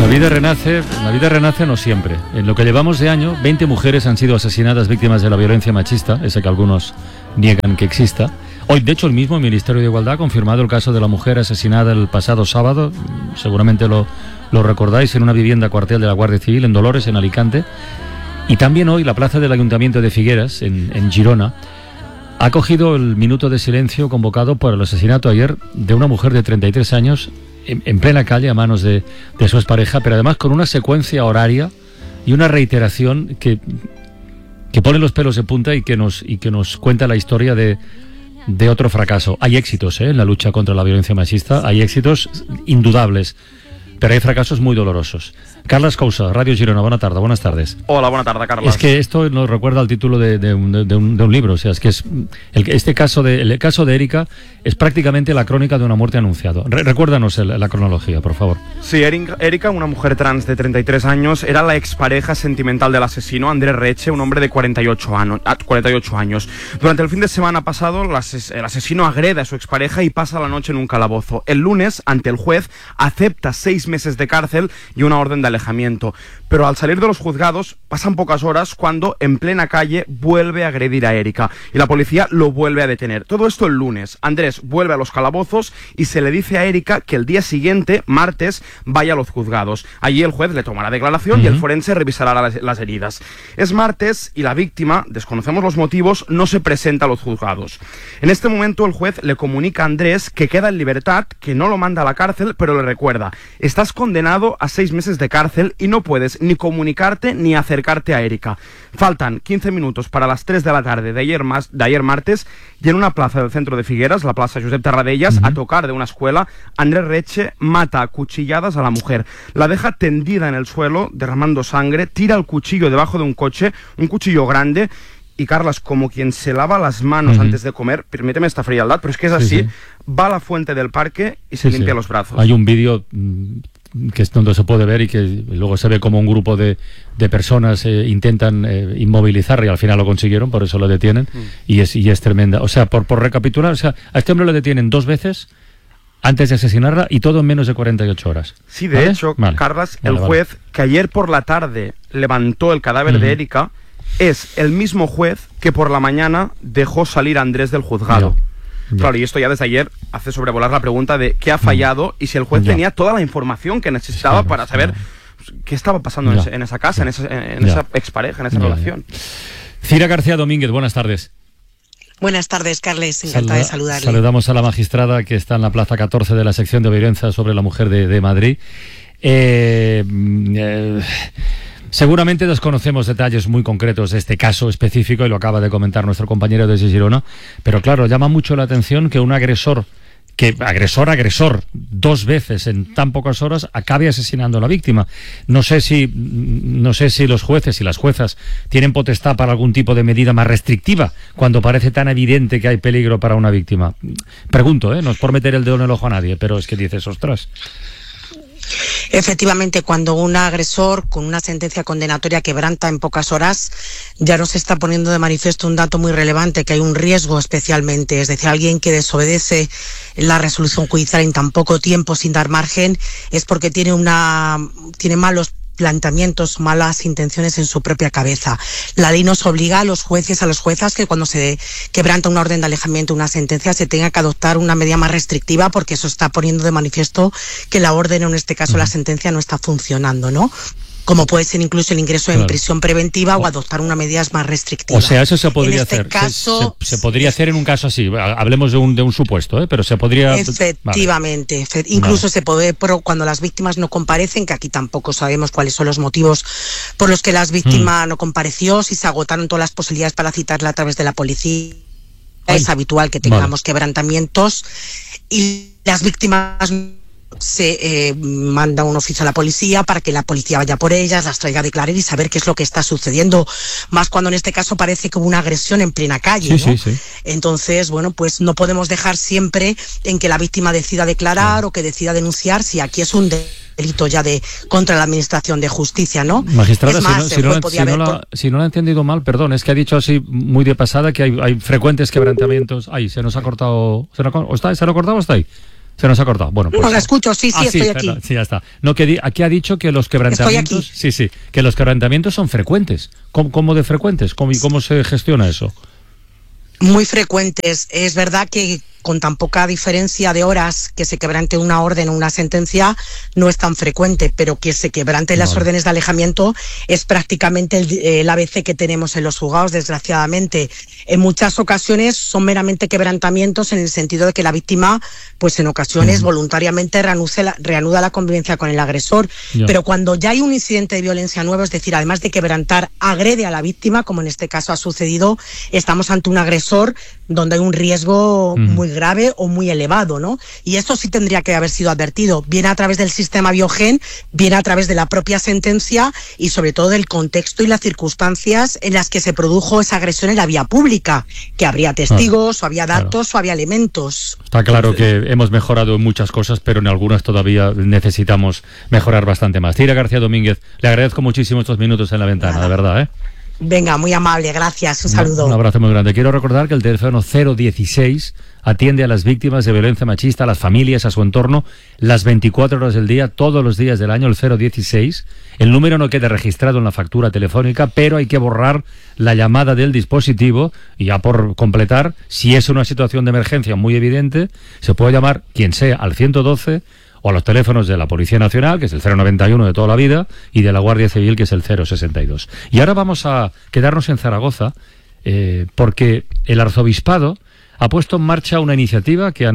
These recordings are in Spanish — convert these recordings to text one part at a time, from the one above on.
La vida renace no siempre. En lo que llevamos de año, 20 mujeres han sido asesinadas víctimas de la violencia machista, esa que algunos niegan que exista. Hoy, de hecho, el mismo Ministerio de Igualdad ha confirmado el caso de la mujer asesinada el pasado sábado, seguramente lo recordáis, en una vivienda cuartel de la Guardia Civil en Dolores, en Alicante. Y también hoy la plaza del Ayuntamiento de Figueras, en Girona, ha acogido el minuto de silencio convocado por el asesinato ayer de una mujer de 33 años en plena calle a manos de su expareja, pero además con una secuencia horaria y una reiteración que pone los pelos de punta y que nos cuenta la historia de otro fracaso. Hay éxitos en la lucha contra la violencia machista, hay éxitos indudables, pero hay fracasos muy dolorosos. Carles Cousa, Radio Girona, buenas tardes. Hola, buena tarde, Carles. Es que esto nos recuerda al título de un libro, o sea, es que el caso de Erika es prácticamente la crónica de una muerte anunciada. Recuérdanos la cronología, por favor. Sí, Erika, una mujer trans de 33 años, era la expareja sentimental del asesino, Andrés Reche, un hombre de 48 años. Durante el fin de semana pasado, el asesino agrede a su expareja y pasa la noche en un calabozo. El lunes, ante el juez, acepta 6 meses de cárcel y una orden de alejamiento. Pero al salir de los juzgados, pasan pocas horas cuando, en plena calle, vuelve a agredir a Erika y la policía lo vuelve a detener. Todo esto el lunes. Andrés vuelve a los calabozos y se le dice a Erika que el día siguiente, martes, vaya a los juzgados. Allí el juez le tomará declaración y el forense revisará las heridas. Es martes y la víctima, desconocemos los motivos, no se presenta a los juzgados. En este momento el juez le comunica a Andrés que queda en libertad, que no lo manda a la cárcel, pero le recuerda: estás condenado a 6 meses de cárcel y no puedes ni comunicarte ni acercarte a Erika. Faltan 15 minutos para las 3 de la tarde de ayer martes, y en una plaza del centro de Figueras, la plaza Josep Tarradellas, a tocar de una escuela, Andrés Reche mata a cuchilladas a la mujer. La deja tendida en el suelo, derramando sangre, tira el cuchillo debajo de un coche, un cuchillo grande, y Carlas, como quien se lava las manos antes de comer, permíteme esta frialdad, pero es que es así, va a la fuente del parque y se limpia los brazos. Hay un vídeo que es donde se puede ver y que luego se ve como un grupo de personas intentan inmovilizarle, y al final lo consiguieron, por eso lo detienen, y es tremenda. O sea, por recapitular, o sea, a este hombre lo detienen 2 veces antes de asesinarla y todo en menos de 48 horas. Sí, de hecho, Carlas, el juez que ayer por la tarde levantó el cadáver de Erika es el mismo juez que por la mañana dejó salir a Andrés del juzgado. Claro, y esto ya desde ayer hace sobrevolar la pregunta de qué ha fallado y si el juez tenía toda la información que necesitaba para saber qué estaba pasando en esa casa, en esa expareja, en esa relación. Cira García Domínguez, buenas tardes. Buenas tardes, Carles, encantada de saludarle. Saludamos a la magistrada que está en la plaza 14 de la sección de violencia sobre la mujer de Madrid. Seguramente desconocemos detalles muy concretos de este caso específico, y lo acaba de comentar nuestro compañero desde Girona, pero claro, llama mucho la atención que un agresor 2 veces en tan pocas horas acabe asesinando a la víctima. No sé si los jueces y las juezas tienen potestad para algún tipo de medida más restrictiva cuando parece tan evidente que hay peligro para una víctima. Pregunto, no es por meter el dedo en el ojo a nadie, pero es que dices, ostras. Efectivamente, cuando un agresor con una sentencia condenatoria quebranta en pocas horas, ya nos está poniendo de manifiesto un dato muy relevante, que hay un riesgo especialmente, es decir, alguien que desobedece la resolución judicial en tan poco tiempo sin dar margen, es porque tiene malos planteamientos, malas intenciones en su propia cabeza. La ley nos obliga a los jueces, a las juezas, que cuando se quebranta una orden de alejamiento, una sentencia, se tenga que adoptar una medida más restrictiva, porque eso está poniendo de manifiesto que la orden, o en este caso la sentencia, no está funcionando, ¿no? Como puede ser incluso el ingreso en prisión preventiva o adoptar una medida más restrictiva. O sea, eso se podría hacer. Caso, se podría hacer en un caso así. Hablemos de un supuesto, pero se podría. Efectivamente. Incluso se puede, pero cuando las víctimas no comparecen, que aquí tampoco sabemos cuáles son los motivos por los que las víctimas no compareció, si se agotaron todas las posibilidades para citarla a través de la policía. Es habitual que tengamos quebrantamientos y las víctimas se manda un oficio a la policía para que la policía vaya por ellas, las traiga a declarar y saber qué es lo que está sucediendo, más cuando en este caso parece como una agresión en plena calle, ¿no? Sí. Entonces, bueno, pues no podemos dejar siempre en que la víctima decida declarar o que decida denunciar, si aquí es un delito ya contra la administración de justicia, ¿no? Magistrada, si no lo he entendido mal, perdón, es que ha dicho así muy de pasada que hay frecuentes quebrantamientos. Ahí, se nos ha cortado. ¿Se lo ha cortado o está ahí? Se nos ha cortado. Bueno, pues... No, la escucho, sí, estoy aquí. Sí, ya está. No, aquí ha dicho que los quebrantamientos... Sí, que los quebrantamientos son frecuentes. ¿Cómo de frecuentes? ¿Cómo se gestiona eso? Muy frecuentes. Es verdad que con tan poca diferencia de horas que se quebrante una orden o una sentencia no es tan frecuente, pero que se quebranten las órdenes de alejamiento es prácticamente el ABC que tenemos en los juzgados, desgraciadamente. En muchas ocasiones son meramente quebrantamientos en el sentido de que la víctima, pues en ocasiones voluntariamente reanuda la convivencia con el agresor, pero cuando ya hay un incidente de violencia nuevo, es decir, además de quebrantar, agrede a la víctima, como en este caso ha sucedido, estamos ante un agresor donde hay un riesgo muy grave o muy elevado, ¿no? Y esto sí tendría que haber sido advertido, bien a través del sistema Biogen, bien a través de la propia sentencia y sobre todo del contexto y las circunstancias en las que se produjo esa agresión en la vía pública, que habría testigos, o había datos, o había elementos. Está claro que hemos mejorado en muchas cosas, pero en algunas todavía necesitamos mejorar bastante más. Tira García Domínguez, le agradezco muchísimo estos minutos en la ventana, de verdad, ¿eh? Venga, muy amable, gracias, un saludo. Un abrazo muy grande. Quiero recordar que el teléfono 016 atiende a las víctimas de violencia machista, a las familias, a su entorno, las 24 horas del día, todos los días del año, el 016. El número no queda registrado en la factura telefónica, pero hay que borrar la llamada del dispositivo y ya por completar, si es una situación de emergencia muy evidente, se puede llamar quien sea al 112 o a los teléfonos de la Policía Nacional, que es el 091 de toda la vida, y de la Guardia Civil, que es el 062. Y ahora vamos a quedarnos en Zaragoza, porque el Arzobispado ha puesto en marcha una iniciativa que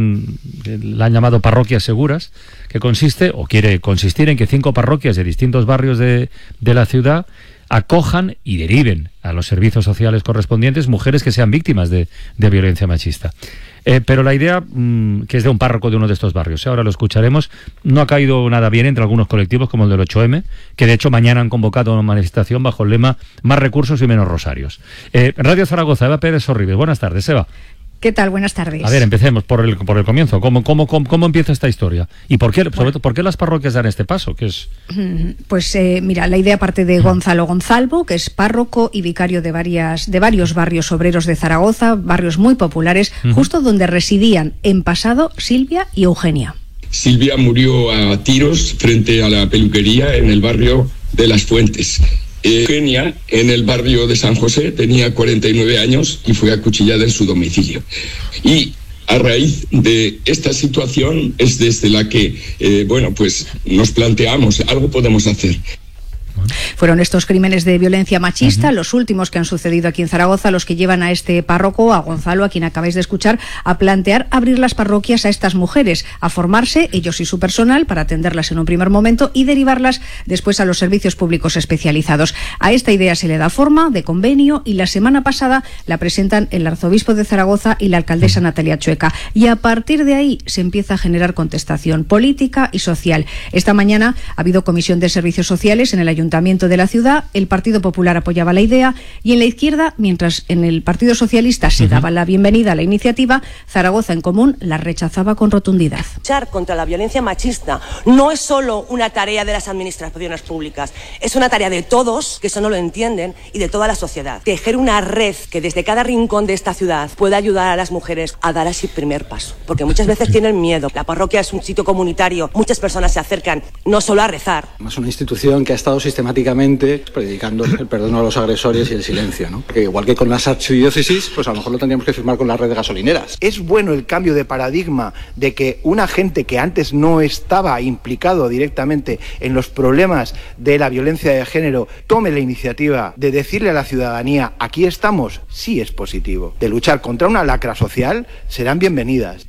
la han llamado Parroquias Seguras, que consiste, o quiere consistir en que 5 parroquias de distintos barrios de la ciudad acojan y deriven a los servicios sociales correspondientes mujeres que sean víctimas de violencia machista. Pero la idea, que es de un párroco de uno de estos barrios, ahora lo escucharemos, no ha caído nada bien entre algunos colectivos como el del 8M, que de hecho mañana han convocado una manifestación bajo el lema Más recursos y menos rosarios. Radio Zaragoza, Eva Pérez Sorribes, buenas tardes, Eva. ¿Qué tal? Buenas tardes. A ver, empecemos por el comienzo. ¿Cómo empieza esta historia? ¿Y por qué, sobre todo, por qué las parroquias dan este paso? ¿Qué es? Pues mira, la idea parte de Gonzalo Gonzalvo, que es párroco y vicario de varios barrios obreros de Zaragoza, barrios muy populares, justo donde residían en pasado Silvia y Eugenia. Silvia murió a tiros frente a la peluquería en el barrio de Las Fuentes. Eugenia, en el barrio de San José, tenía 49 años y fue acuchillada en su domicilio. Y a raíz de esta situación es desde la que, pues nos planteamos, algo podemos hacer. Fueron estos crímenes de violencia machista, los últimos que han sucedido aquí en Zaragoza, los que llevan a este párroco, a Gonzalo, a quien acabáis de escuchar, a plantear abrir las parroquias a estas mujeres, a formarse, ellos y su personal, para atenderlas en un primer momento y derivarlas después a los servicios públicos especializados. A esta idea se le da forma de convenio y la semana pasada la presentan el arzobispo de Zaragoza y la alcaldesa Natalia Chueca. Y a partir de ahí se empieza a generar contestación política y social. Esta mañana ha habido comisión de servicios sociales en el Ayuntamiento de la ciudad, el Partido Popular apoyaba la idea y en la izquierda, mientras en el Partido Socialista se daba la bienvenida a la iniciativa, Zaragoza en Común la rechazaba con rotundidad. Luchar contra la violencia machista no es solo una tarea de las administraciones públicas, es una tarea de todos, que eso no lo entienden, y de toda la sociedad. Tejer una red que desde cada rincón de esta ciudad pueda ayudar a las mujeres a dar ese primer paso, porque muchas veces tienen miedo. La parroquia es un sitio comunitario, muchas personas se acercan no solo a rezar. Es una institución que ha estado sistemáticamente predicando el perdón a los agresores y el silencio, ¿no? Porque igual que con las archidiócesis, pues a lo mejor lo tendríamos que firmar con la red de gasolineras. Es bueno el cambio de paradigma de que un agente que antes no estaba implicado directamente en los problemas de la violencia de género tome la iniciativa de decirle a la ciudadanía, aquí estamos, sí es positivo. De luchar contra una lacra social, serán bienvenidas.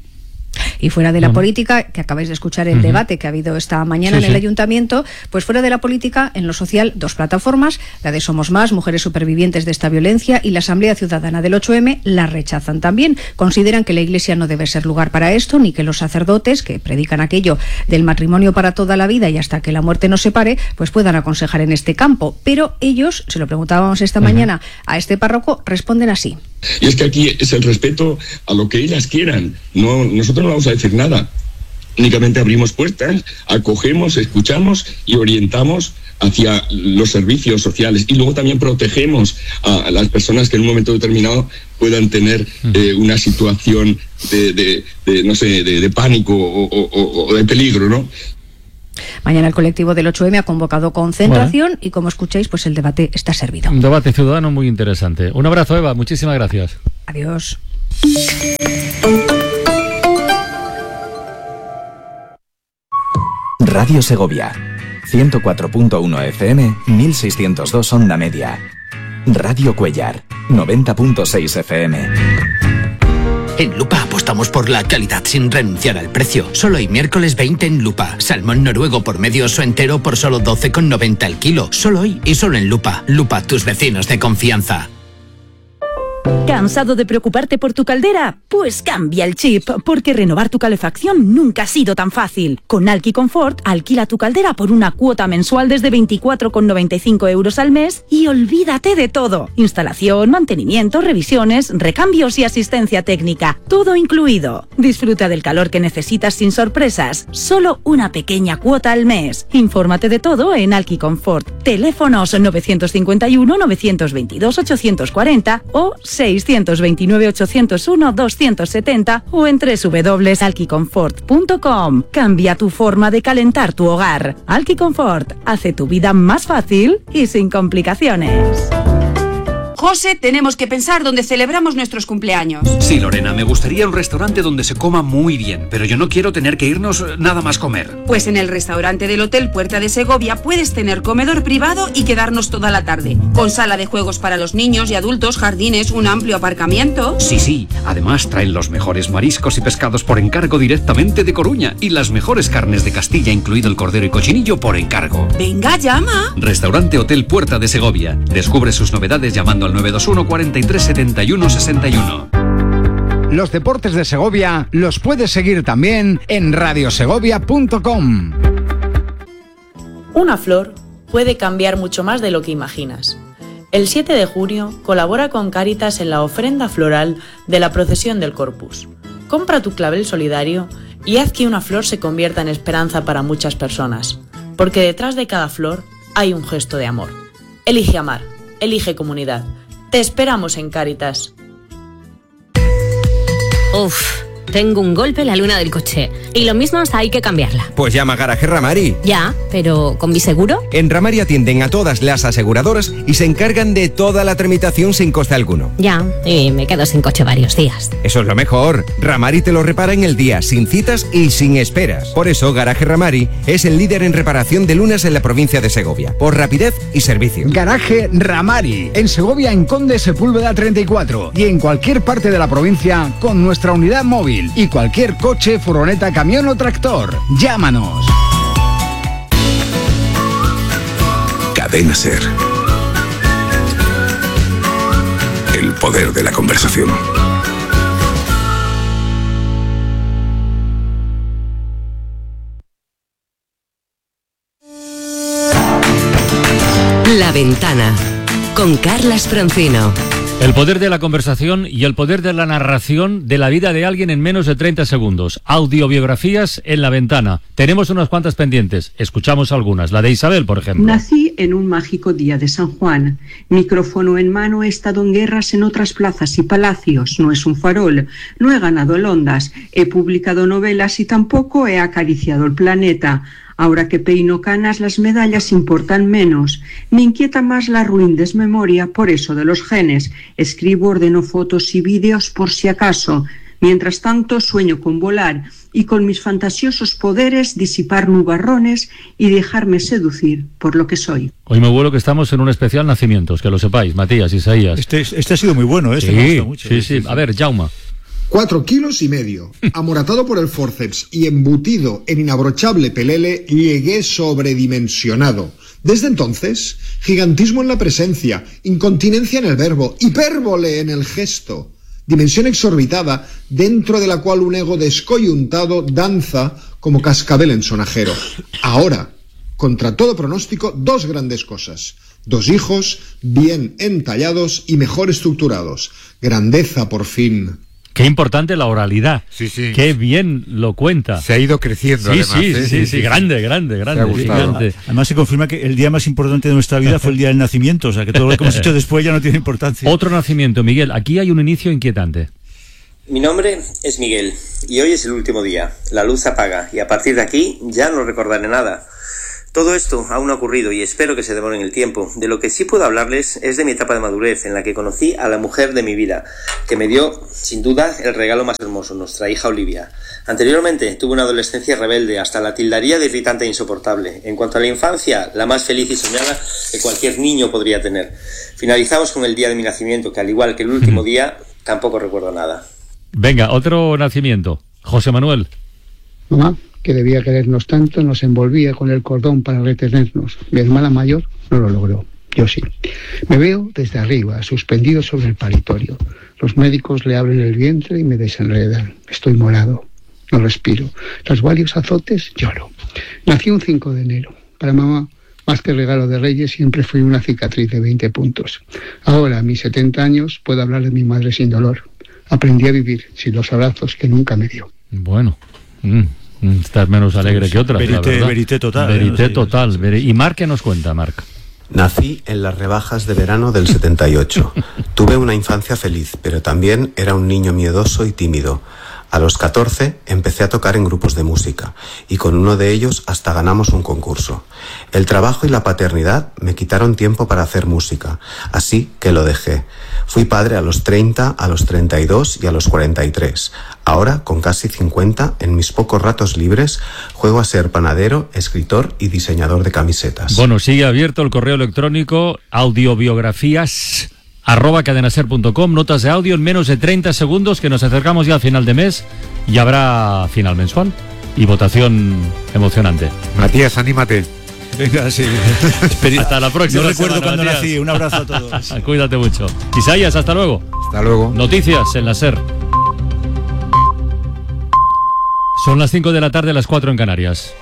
Y fuera de la política, que acabáis de escuchar el debate que ha habido esta mañana en el Ayuntamiento, pues fuera de la política, en lo social, 2 plataformas, la de Somos Más, Mujeres Supervivientes de esta Violencia, y la Asamblea Ciudadana del 8M, la rechazan también. Consideran que la Iglesia no debe ser lugar para esto, ni que los sacerdotes, que predican aquello del matrimonio para toda la vida y hasta que la muerte nos separe, pues puedan aconsejar en este campo. Pero ellos, se lo preguntábamos esta mañana a este párroco, responden así. Y es que aquí es el respeto a lo que ellas quieran. Nosotros no vamos a decir nada. Únicamente abrimos puertas, acogemos, escuchamos y orientamos hacia los servicios sociales. Y luego también protegemos a las personas que en un momento determinado puedan tener una situación no sé, de pánico o de peligro, ¿no? Mañana el colectivo del 8M ha convocado concentración y, como escucháis, pues el debate está servido. Un debate ciudadano muy interesante. Un abrazo, Eva, muchísimas gracias. Adiós. Radio Segovia, 104.1 FM, 1602 onda media. Radio Cuellar, 90.6 FM. En Lupa apostamos por la calidad sin renunciar al precio. Solo hoy miércoles 20 en Lupa. Salmón noruego por medio oso entero por solo 12,90 el kilo. Solo hoy y solo en Lupa. Lupa, tus vecinos de confianza. ¿Cansado de preocuparte por tu caldera? Pues cambia el chip, porque renovar tu calefacción nunca ha sido tan fácil. Con Alki Comfort, alquila tu caldera por una cuota mensual desde 24,95 euros al mes y olvídate de todo. Instalación, mantenimiento, revisiones, recambios y asistencia técnica. Todo incluido. Disfruta del calor que necesitas sin sorpresas. Solo una pequeña cuota al mes. Infórmate de todo en Alki Comfort. Teléfonos 951 922 840 o 629 801 270 o en www.alkiconfort.com. Cambia tu forma de calentar tu hogar. Alki Comfort hace tu vida más fácil y sin complicaciones. José, tenemos que pensar dónde celebramos nuestros cumpleaños. Sí, Lorena, me gustaría un restaurante donde se coma muy bien, pero yo no quiero tener que irnos nada más comer. Pues en el restaurante del Hotel Puerta de Segovia puedes tener comedor privado y quedarnos toda la tarde, con sala de juegos para los niños y adultos, jardines, un amplio aparcamiento. Sí, además traen los mejores mariscos y pescados por encargo directamente de Coruña y las mejores carnes de Castilla, incluido el cordero y cochinillo, por encargo. Venga, llama. Restaurante Hotel Puerta de Segovia. Descubre sus novedades llamando al 921 43 71 61. Los deportes de Segovia los puedes seguir también en radiosegovia.com. Una flor puede cambiar mucho más de lo que imaginas. El 7 de junio colabora con Cáritas en la ofrenda floral de la procesión del Corpus. Compra tu clavel solidario y haz que una flor se convierta en esperanza para muchas personas, porque detrás de cada flor hay un gesto de amor. Elige amar, elige comunidad. Te esperamos en Cáritas. Uf, tengo un golpe en la luna del coche y lo mismo hay que cambiarla. Pues llama a Garaje Ramari. Ya, pero ¿con mi seguro? En Ramari atienden a todas las aseguradoras y se encargan de toda la tramitación sin coste alguno. Ya, y me quedo sin coche varios días. Eso es lo mejor. Ramari te lo repara en el día, sin citas y sin esperas. Por eso Garaje Ramari es el líder en reparación de lunas en la provincia de Segovia, por rapidez y servicio. Garaje Ramari, en Segovia, en Conde Sepúlveda 34 y en cualquier parte de la provincia con nuestra unidad móvil y cualquier coche, furgoneta, camión o tractor. Llámanos. Cadena SER. El poder de la conversación. La Ventana, con Carlas Francino. El poder de la conversación y el poder de la narración de la vida de alguien en menos de 30 segundos. Audiobiografías en La Ventana. Tenemos unas cuantas pendientes. Escuchamos algunas. La de Isabel, por ejemplo. Nací en un mágico día de San Juan. Micrófono en mano, he estado en guerras en otras plazas y palacios. No es un farol. No he ganado el Ondas. He publicado novelas y tampoco he acariciado el planeta. Ahora que peino canas, las medallas importan menos. Me inquieta más la ruin desmemoria por eso de los genes. Escribo, ordeno fotos y vídeos por si acaso. Mientras tanto, sueño con volar y con mis fantasiosos poderes disipar nubarrones y dejarme seducir por lo que soy. Hoy me vuelo que estamos en un especial nacimientos, que lo sepáis, Matías, Isaías. Este ha sido muy bueno, sí, me gusta mucho. Sí. A ver, Jauma. 4,5 kilos, amoratado por el forceps y embutido en inabrochable pelele, llegué sobredimensionado. Desde entonces, gigantismo en la presencia, incontinencia en el verbo, hipérbole en el gesto, dimensión exorbitada dentro de la cual un ego descoyuntado danza como cascabel en sonajero. Ahora, contra todo pronóstico, 2 grandes cosas. 2 hijos, bien entallados y mejor estructurados. Grandeza, por fin. Qué importante la oralidad. Sí. Qué bien lo cuenta. Se ha ido creciendo, además. Sí. Grande. Gigante. Además se confirma que el día más importante de nuestra vida fue el día del nacimiento, o sea que todo lo que hemos hecho después ya no tiene importancia. Otro nacimiento, Miguel. Aquí hay un inicio inquietante. Mi nombre es Miguel y hoy es el último día. La luz se apaga y a partir de aquí ya no recordaré nada. Todo esto aún no ha ocurrido y espero que se demore en el tiempo. De lo que sí puedo hablarles es de mi etapa de madurez, en la que conocí a la mujer de mi vida, que me dio, sin duda, el regalo más hermoso, nuestra hija Olivia. Anteriormente tuve una adolescencia rebelde, hasta la tildaría de irritante e insoportable. En cuanto a la infancia, la más feliz y soñada que cualquier niño podría tener. Finalizamos con el día de mi nacimiento, que al igual que el último día, tampoco recuerdo nada. Venga, otro nacimiento. José Manuel. Mamá, que debía querernos tanto, nos envolvía con el cordón para retenernos. Mi hermana mayor no lo logró, yo sí. Me veo desde arriba, suspendido sobre el paritorio. Los médicos le abren el vientre y me desenredan. Estoy morado, no respiro. Tras varios azotes, lloro. Nací un 5 de enero. Para mamá, más que regalo de Reyes, siempre fui una cicatriz de 20 puntos. Ahora, a mis 70 años, puedo hablar de mi madre sin dolor. Aprendí a vivir sin los abrazos que nunca me dio. Bueno, estás menos alegre que otras, la verdad. Verité total. Verité total. ¿Y Marc qué nos cuenta, Marc? Nací en las rebajas de verano del 78. Tuve una infancia feliz, pero también era un niño miedoso y tímido. A los 14 empecé a tocar en grupos de música y con uno de ellos hasta ganamos un concurso. El trabajo y la paternidad me quitaron tiempo para hacer música, así que lo dejé. Fui padre a los 30, a los 32 y a los 43. Ahora, con casi 50, en mis pocos ratos libres, juego a ser panadero, escritor y diseñador de camisetas. Bueno, sigue abierto el correo electrónico audiobiografías@cadenaser.com, notas de audio en menos de 30 segundos, que nos acercamos ya al final de mes y habrá final mensual y votación emocionante. Matías, anímate. Venga, sí. Hasta la próxima. Yo recuerdo semana, cuando Matías. nací. Un abrazo a todos. Cuídate mucho. Isaías, hasta luego. Hasta luego. Noticias en la SER. Son las 5 de la tarde, las 4 en Canarias.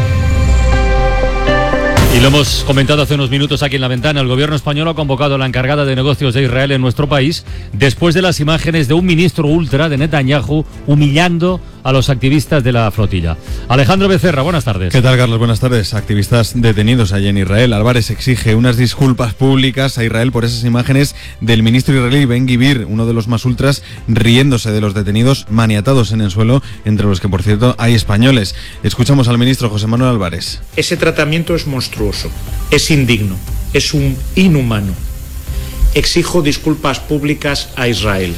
Y lo hemos comentado hace unos minutos aquí en La Ventana, el gobierno español ha convocado a la encargada de negocios de Israel en nuestro país después de las imágenes de un ministro ultra de Netanyahu humillando a los activistas de la flotilla. Alejandro Becerra, buenas tardes. ¿Qué tal, Carlos? Buenas tardes. Activistas detenidos allí en Israel. Álvarez exige unas disculpas públicas a Israel por esas imágenes del ministro israelí Ben Gvir, uno de los más ultras, riéndose de los detenidos maniatados en el suelo, entre los que, por cierto, hay españoles. Escuchamos al ministro José Manuel Álvarez. Ese tratamiento es monstruoso, es indigno, es un inhumano. Exijo disculpas públicas a Israel.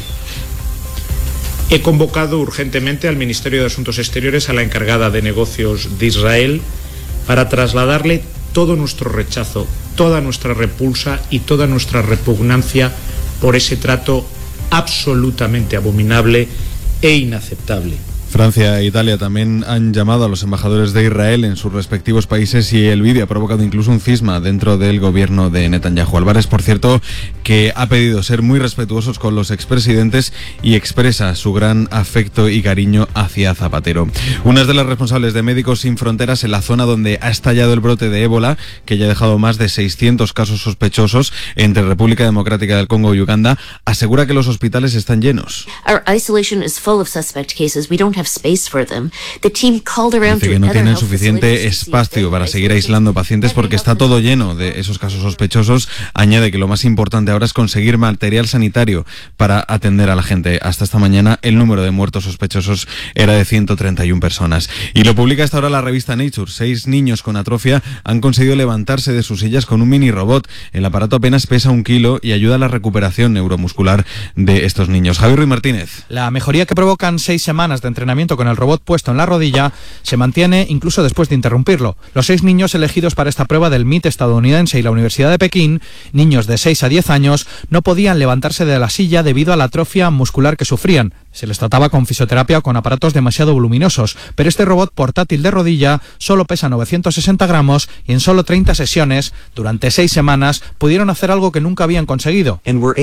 He convocado urgentemente al Ministerio de Asuntos Exteriores a la encargada de negocios de Israel para trasladarle todo nuestro rechazo, toda nuestra repulsa y toda nuestra repugnancia por ese trato absolutamente abominable e inaceptable. Francia e Italia también han llamado a los embajadores de Israel en sus respectivos países y el vídeo ha provocado incluso un cisma dentro del gobierno de Netanyahu. Álvarez, por cierto, que ha pedido ser muy respetuosos con los expresidentes y expresa su gran afecto y cariño hacia Zapatero. Una de las responsables de Médicos Sin Fronteras en la zona donde ha estallado el brote de ébola, que ya ha dejado más de 600 casos sospechosos entre República Democrática del Congo y Uganda, asegura que los hospitales están llenos. Our isolation is full of suspect cases. We don't have space for them. The team called around Dice que no tienen suficiente espacio para seguir aislando pacientes porque está todo lleno de esos casos sospechosos. Añade que lo más importante ahora es conseguir material sanitario para atender a la gente. Hasta esta mañana el número de muertos sospechosos era de 131 personas. Y lo publica hasta ahora la revista Nature. 6 niños con atrofia han conseguido levantarse de sus sillas con un mini robot. El aparato apenas pesa 1 kilo y ayuda a la recuperación neuromuscular de estos niños. Javier Ruiz Martínez. La mejoría que provocan 6 semanas de entrenamiento con el robot puesto en la rodilla se mantiene incluso después de interrumpirlo. Los 6 niños elegidos para esta prueba del MIT estadounidense y la Universidad de Pekín, niños de 6 a 10 años, no podían levantarse de la silla debido a la atrofia muscular que sufrían. Se les trataba con fisioterapia o con aparatos demasiado voluminosos, pero este robot portátil de rodilla solo pesa 960 gramos y en solo 30 sesiones, durante 6 semanas, pudieron hacer algo que nunca habían conseguido.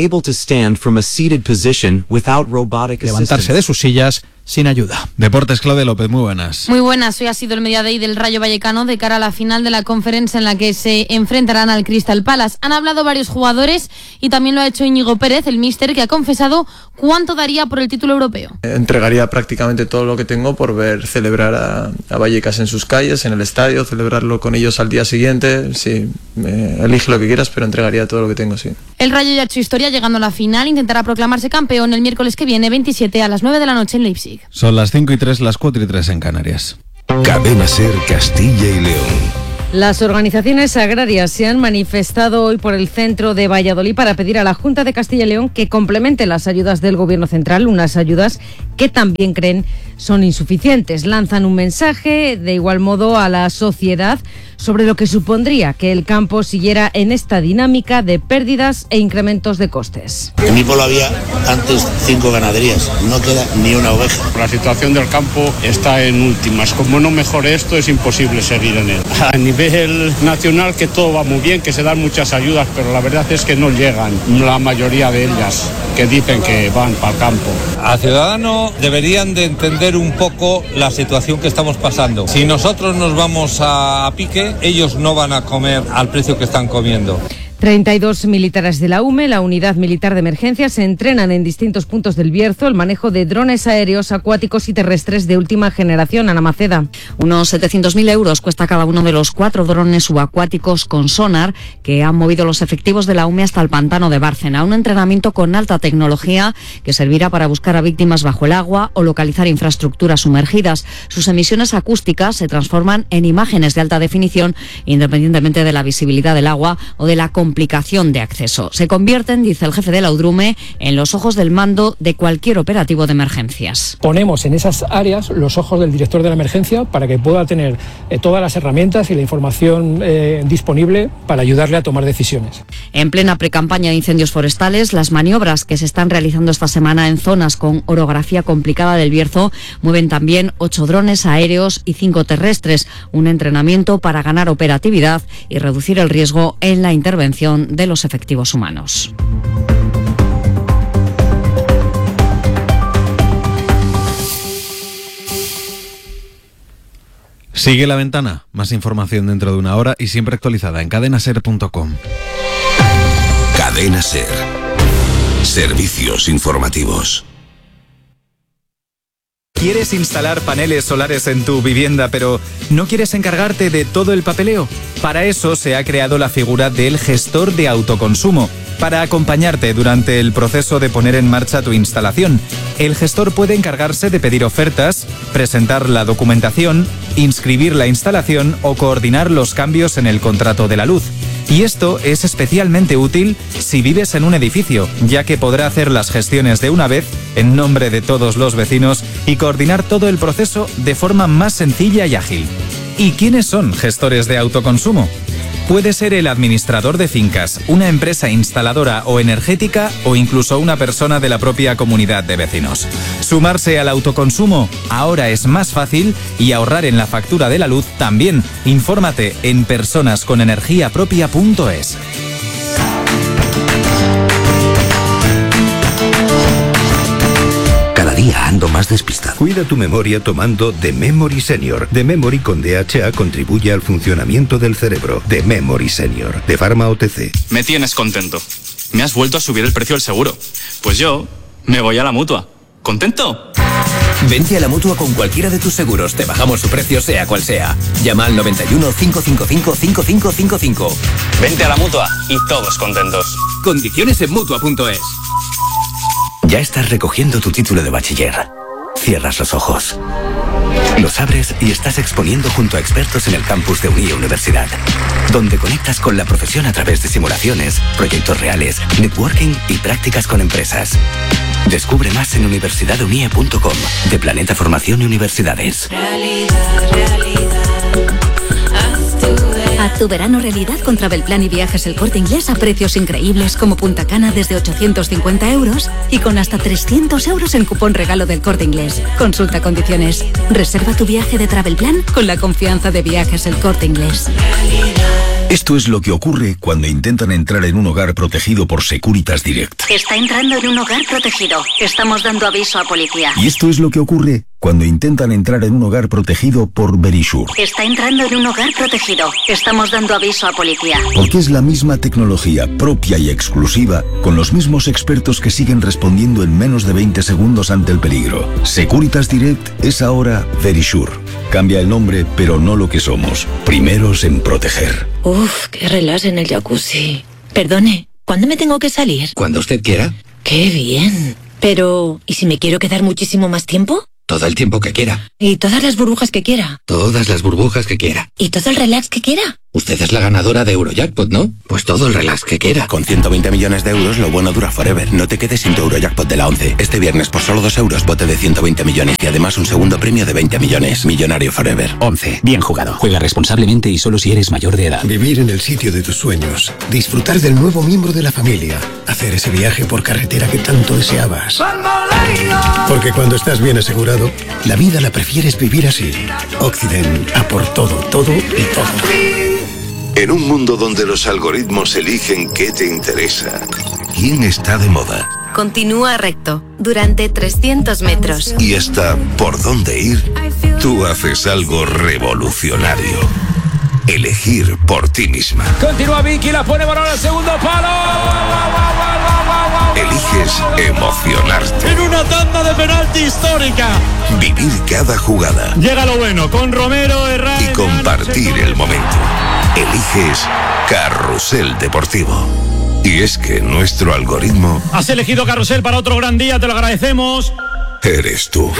Levantarse de sus sillas sin ayuda. Deportes, Claudia López, muy buenas. Muy buenas, hoy ha sido el Media Day del Rayo Vallecano de cara a la final de la Conference en la que se enfrentarán al Crystal Palace. Han hablado varios jugadores y también lo ha hecho Íñigo Pérez, el míster, que ha confesado cuánto daría por el título europeo. Entregaría prácticamente todo lo que tengo por ver celebrar a Vallecas en sus calles, en el estadio, celebrarlo con ellos al día siguiente. Sí, elige lo que quieras, pero entregaría todo lo que tengo, sí. El Rayo ya ha hecho historia llegando a la final, intentará proclamarse campeón el miércoles que viene, 27 a las 9 de la noche en Leipzig. Son las 5:03, las 4:03 en Canarias. Cadena SER Castilla y León. Las organizaciones agrarias se han manifestado hoy por el centro de Valladolid para pedir a la Junta de Castilla y León que complemente las ayudas del Gobierno central, unas ayudas que también creen son insuficientes. Lanzan un mensaje de igual modo a la sociedad sobre lo que supondría que el campo siguiera en esta dinámica de pérdidas e incrementos de costes. En mi pueblo había antes 5 ganaderías, no queda ni una oveja. La situación del campo está en últimas. Como no mejore esto, es imposible seguir en él. A nivel nacional, que todo va muy bien, que se dan muchas ayudas, pero la verdad es que no llegan la mayoría de ellas, que dicen que van para el campo. A Ciudadanos deberían de entender un poco la situación que estamos pasando. Si nosotros nos vamos a pique, ellos no van a comer al precio que están comiendo. 32 militares de la UME, la Unidad Militar de Emergencias, se entrenan en distintos puntos del Bierzo el manejo de drones aéreos, acuáticos y terrestres de última generación. Ana Maceda. Unos 700.000 euros cuesta cada uno de los 4 drones subacuáticos con sonar que han movido los efectivos de la UME hasta el pantano de Bárcena. Un entrenamiento con alta tecnología que servirá para buscar a víctimas bajo el agua o localizar infraestructuras sumergidas. Sus emisiones acústicas se transforman en imágenes de alta definición independientemente de la visibilidad del agua o de la complicación de acceso. Se convierten, dice el jefe de la UDRUME, en los ojos del mando de cualquier operativo de emergencias. Ponemos en esas áreas los ojos del director de la emergencia para que pueda tener todas las herramientas y la información disponible para ayudarle a tomar decisiones. En plena precampaña de incendios forestales, las maniobras que se están realizando esta semana en zonas con orografía complicada del Bierzo mueven también 8 drones aéreos y 5 terrestres, un entrenamiento para ganar operatividad y reducir el riesgo en la intervención de los efectivos humanos. Sigue La Ventana. Más información dentro de una hora y siempre actualizada en cadenaser.com. Cadena SER. Servicios informativos. ¿Quieres instalar paneles solares en tu vivienda, pero no quieres encargarte de todo el papeleo? Para eso se ha creado la figura del gestor de autoconsumo, para acompañarte durante el proceso de poner en marcha tu instalación. El gestor puede encargarse de pedir ofertas, presentar la documentación, inscribir la instalación o coordinar los cambios en el contrato de la luz. Y esto es especialmente útil si vives en un edificio, ya que podrá hacer las gestiones de una vez en nombre de todos los vecinos y coordinar todo el proceso de forma más sencilla y ágil. ¿Y quiénes son gestores de autoconsumo? Puede ser el administrador de fincas, una empresa instaladora o energética o incluso una persona de la propia comunidad de vecinos. Sumarse al autoconsumo ahora es más fácil y ahorrar en la factura de la luz también. Infórmate en personasconenergiapropia.es. Cada día ando más despistado. Cuida tu memoria tomando The Memory Senior. The Memory con DHA contribuye al funcionamiento del cerebro. The Memory Senior, de Pharma OTC. Me tienes contento. Me has vuelto a subir el precio del seguro. Pues yo me voy a la Mutua. ¿Contento? Vente a la Mutua con cualquiera de tus seguros. Te bajamos su precio sea cual sea. Llama al 91 555 5555. Vente a la Mutua y todos contentos. Condiciones en Mutua.es. Ya estás recogiendo tu título de bachiller. Cierras los ojos. Los abres y estás exponiendo junto a expertos en el campus de Unie Universidad, donde conectas con la profesión a través de simulaciones, proyectos reales, networking y prácticas con empresas. Descubre más en universidadunie.com, de Planeta Formación y Universidades. Haz tu verano realidad con Travelplan y Viajes El Corte Inglés a precios increíbles como Punta Cana desde 850 euros y con hasta 300 euros en cupón regalo del Corte Inglés. Consulta condiciones. Reserva tu viaje de Travelplan con la confianza de Viajes El Corte Inglés. Esto es lo que ocurre cuando intentan entrar en un hogar protegido por Securitas Direct. Está entrando en un hogar protegido. Estamos dando aviso a policía. Y esto es lo que ocurre cuando intentan entrar en un hogar protegido por Verisure. Está entrando en un hogar protegido. Estamos dando aviso a policía. Porque es la misma tecnología propia y exclusiva, con los mismos expertos que siguen respondiendo en menos de 20 segundos ante el peligro. Securitas Direct es ahora Verisure. Cambia el nombre, pero no lo que somos. Primeros en proteger. Uf, qué relax en el jacuzzi. Perdone, ¿cuándo me tengo que salir? Cuando usted quiera. ¡Qué bien! Pero, ¿y si me quiero quedar muchísimo más tiempo? Todo el tiempo que quiera. ¿Y todas las burbujas que quiera? Todas las burbujas que quiera. ¿Y todo el relax que quiera? Usted es la ganadora de Eurojackpot, ¿no? Pues todo el relax que quiera. Con 120 millones de euros, lo bueno dura forever. No te quedes sin tu Eurojackpot de la 11. Este viernes, por solo 2 euros, bote de 120 millones y además un segundo premio de 20 millones. Millonario forever. 11. Bien jugado. Juega responsablemente y solo si eres mayor de edad. Vivir en el sitio de tus sueños. Disfrutar del nuevo miembro de la familia. Hacer ese viaje por carretera que tanto deseabas. Porque cuando estás bien asegurado, la vida la prefieres vivir así. Occident, a por todo, todo y todo. En un mundo donde los algoritmos eligen qué te interesa, quién está de moda Continúa recto, durante 300 metros. y está por dónde ir, tú haces algo revolucionario. Elegir por ti misma. Continúa Vicky, la pone balón al segundo palo. Eliges emocionarte. En una tanda de penalti histórica. Vivir cada jugada Llega lo bueno con Romero, Herrera y compartir el momento. Eliges Carrusel Deportivo. Y es que nuestro algoritmo Has elegido Carrusel para otro gran día, te lo agradecemos. eres tú.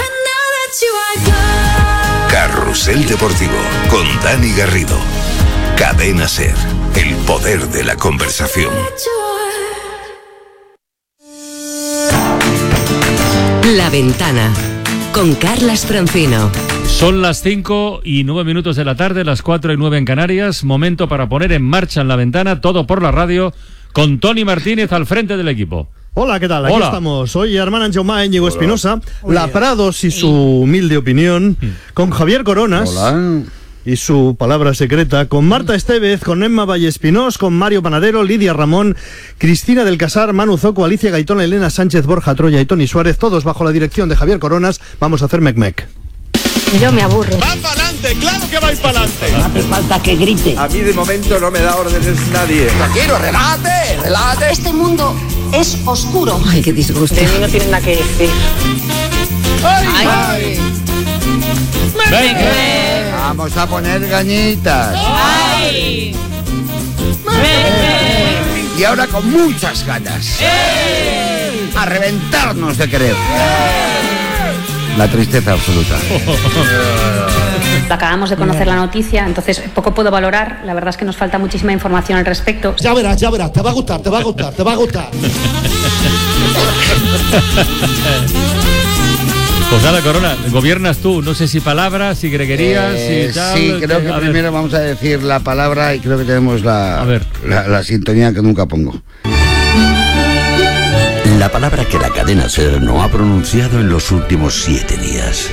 Carrusel Deportivo con Dani Garrido. Cadena SER, el poder de la conversación. La Ventana, con Carlas Francino. Son las 5:09 de la tarde, las 4:09 en Canarias. Momento para poner en marcha en La Ventana, todo por la radio, con Toni Martínez al frente del equipo. Hola, ¿qué tal? Aquí Hola. estamos. Hoy hermana Jaume Íñigo Espinosa, La Prados y su humilde opinión, con Javier Coronas. Hola. Y su palabra secreta, con Marta Estevez, con Emma Vallespinós, con Mario Panadero, Lidia Ramón, Cristina del Casar, Manu Zoco, Alicia Gaitón, Elena Sánchez, Borja Troya y Tony Suárez, todos bajo la dirección de Javier Coronas. Vamos a hacer mec-mec. Yo me aburro. Va para adelante, claro que va para adelante. No hace falta que grite. A mí de momento no me da órdenes nadie. quiero, relate, relate. Este mundo es oscuro. Ay, qué disgusto. De mí no tienen nada que decir. ¡Ay! Vamos a poner gañitas. ¡Ay! Y ahora con muchas ganas. A reventarnos de querer. La tristeza absoluta. Acabamos de conocer la noticia, entonces poco puedo valorar. La verdad es que nos falta muchísima información al respecto. Ya verás, te va a gustar, te va a gustar, te va a gustar. Pues nada, Corona, gobiernas tú, no sé si palabras, si greguerías, si tal. Sí, creo que primero vamos a decir la palabra y creo que tenemos la sintonía que nunca pongo. La palabra que la cadena SER no ha pronunciado en los últimos 7 días.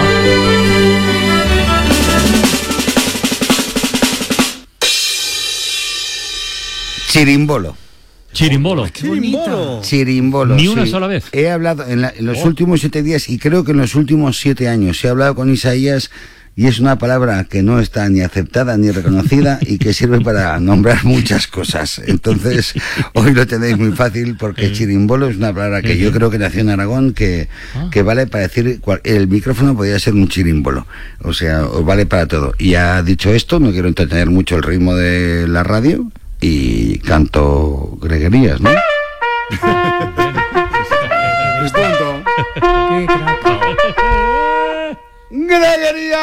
Chirimbolo. Chirimbolo. Chirimbolo. Ni una sí. sola vez. He hablado en los últimos 7 días y creo que en los últimos 7 años he hablado con Isaías y es una palabra que no está ni aceptada ni reconocida y que sirve para nombrar muchas cosas. Entonces, hoy lo tenéis muy fácil porque chirimbolo es una palabra que yo creo que nació en Aragón que vale para decir, el micrófono podría ser un chirimbolo. O sea, os vale para todo. Y ya dicho esto, no quiero entretener mucho el ritmo de la radio y canto greguerías, ¿no? Es tonto. ¡Qué crack! ¡Greguería!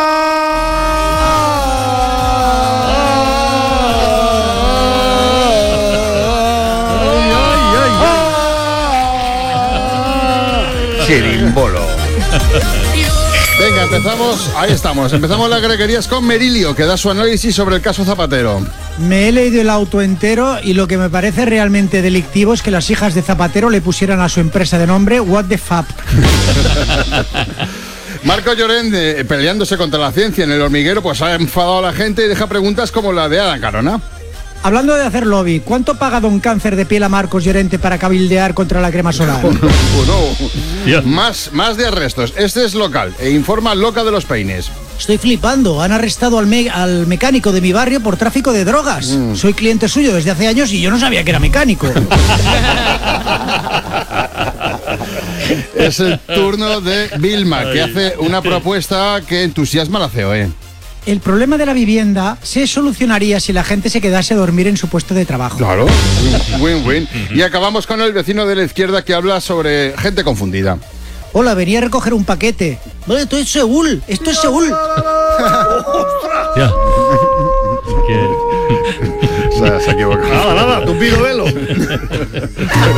Chirimbolo. Venga, empezamos, ahí estamos, empezamos las greguerías con Merilio, que da su análisis sobre el caso Zapatero. Me he leído el auto entero y lo que me parece realmente delictivo es que las hijas de Zapatero le pusieran a su empresa de nombre What the Fuck. Marco Llorente, peleándose contra la ciencia en El Hormiguero, pues ha enfadado a la gente y deja preguntas como la de Adam Carona. Hablando de hacer lobby, ¿cuánto paga don Cáncer de Piel a Marcos Llorente para cabildear contra la crema solar? Más de arrestos. Este es local e informa Loca de los Peines. Estoy flipando. Han arrestado al mecánico de mi barrio por tráfico de drogas. Soy cliente suyo desde hace años y yo no sabía que era mecánico. Es el turno de Vilma, que hace una propuesta que entusiasma a la COE. El problema de la vivienda se solucionaría si la gente se quedase a dormir en su puesto de trabajo. Claro, win-win. Y acabamos con el vecino de la izquierda que habla sobre gente confundida. Hola, venía a recoger un paquete. Vale, esto es Seúl. Esto es Seúl. Ya. Se ha equivocado. Nada, tupido velo.